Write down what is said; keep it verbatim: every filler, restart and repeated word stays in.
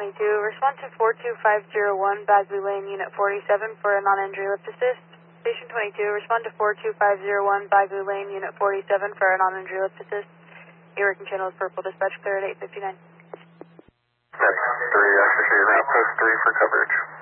twenty-two, respond to four two five zero one, Bagley Lane, Unit forty-seven for a non-injury lift assist. Station twenty-two, respond to four two five zero one, Bagley Lane, Unit forty-seven for a non-injury lift assist. Your working channel is purple, dispatch clear at eight fifty-nine. That's three, I appreciate your outpost three for coverage.